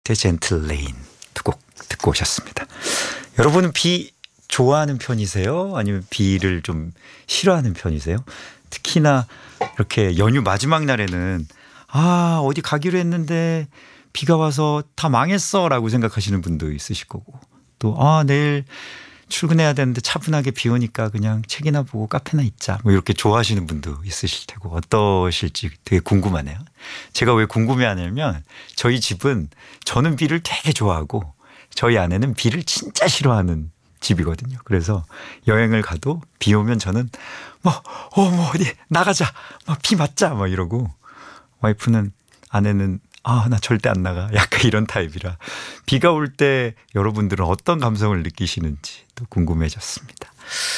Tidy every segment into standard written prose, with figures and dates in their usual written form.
The Gentle Rain 두 곡 듣고 오셨습니다. 여러분은 비 좋아하는 편이세요? 아니면 비를 좀 싫어하는 편이세요? 특히나 이렇게 연휴 마지막 날에는 어디 가기로 했는데 비가 와서 다 망했어 라고 생각하시는 분도 있으실 거고, 또 내일 출근해야 되는데 차분하게 비 오니까 그냥 책이나 보고 카페나 있자 뭐 이렇게 좋아하시는 분도 있으실 테고, 어떠실지 되게 궁금하네요. 제가 왜 궁금해하냐면 저희 집은 저는 비를 되게 좋아하고 저희 아내는 비를 진짜 싫어하는 집이거든요. 그래서 여행을 가도 비 오면 저는 어디 나가자, 비 맞자 이러고, 와이프는, 아내는 나 절대 안 나가, 약간 이런 타입이라 비가 올 때 여러분들은 어떤 감성을 느끼시는지 또 궁금해졌습니다.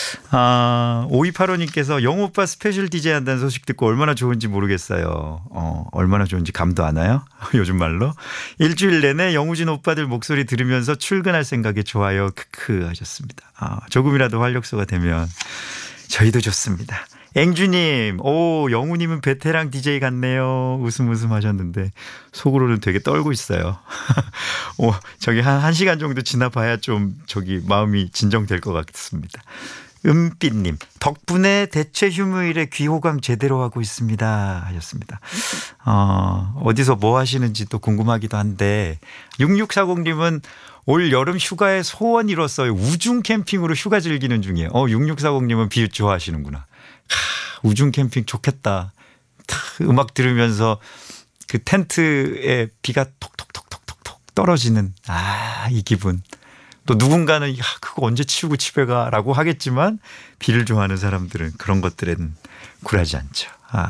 5285님께서 영오빠 스페셜 DJ 한다는 소식 듣고 얼마나 좋은지 모르겠어요. 얼마나 좋은지 감도 안 와요. 요즘 말로. 일주일 내내 영우진 오빠들 목소리 들으면서 출근할 생각에 좋아요. 크크 하셨습니다. 조금이라도 활력소가 되면 저희도 좋습니다. 앵주님, 영우님은 베테랑 DJ 같네요. 웃음 하셨는데 속으로는 되게 떨고 있어요. 저기 한 시간 정도 지나봐야 좀 마음이 진정될 것 같습니다. 은빛님, 덕분에 대체 휴무일에 귀호강 제대로 하고 있습니다 하셨습니다. 어디서 뭐 하시는지 또 궁금하기도 한데, 6640님은 올 여름 휴가에 소원 이뤘어요. 우중 캠핑으로 휴가 즐기는 중이에요. 6640님은 비 좋아하시는구나. 우중 캠핑 좋겠다. 음악 들으면서 그 텐트에 비가 톡톡톡톡톡 떨어지는 이 기분. 또 누군가는 그거 언제 치우고 집에 가라고 하겠지만 비를 좋아하는 사람들은 그런 것들에는 굴하지 않죠.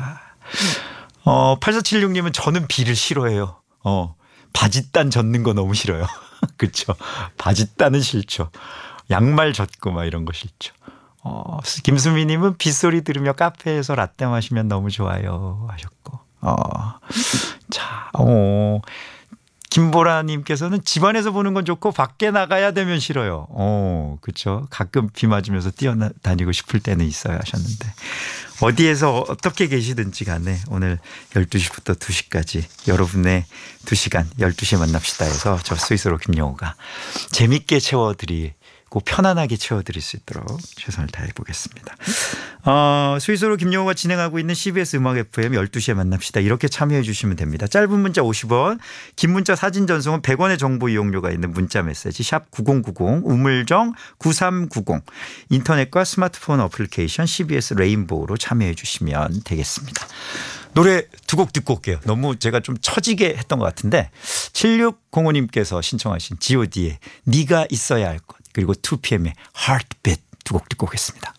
8476님은 저는 비를 싫어해요. 바짓단 젖는 거 너무 싫어요. 그렇죠. 바짓단은 싫죠. 양말 젖고 이런 거 싫죠. 김수미님은 빗소리 들으며 카페에서 라떼 마시면 너무 좋아요 하셨고, 김보라님께서는 집안에서 보는 건 좋고 밖에 나가야 되면 싫어요. 그렇죠. 가끔 비 맞으면서 뛰어다니고 싶을 때는 있어요 하셨는데, 어디에서 어떻게 계시든지 간에 오늘 12시부터 2시까지 여러분의 2시간 12시에 만납시다 해서 저 스위스로 김영우가 재밌게 채워드리고 편안하게 채워드릴 수 있도록 최선을 다해보겠습니다. 스위스로 김영우가 진행하고 있는 CBS 음악 FM 12시에 만납시다. 이렇게 참여해 주시면 됩니다. 짧은 문자 50원, 긴 문자 사진 전송은 100원의 정보 이용료가 있는 문자 메시지 샵 9090, 우물정 9390, 인터넷과 스마트폰 어플리케이션 CBS 레인보우로 참여해 주시면 되겠습니다. 노래 두 곡 듣고 올게요. 너무 제가 좀 처지게 했던 것 같은데, 7605님께서 신청하신 G.O.D의 네가 있어야 할 것, 그리고 2PM의 Heartbeat 두 곡 듣고 오겠습니다.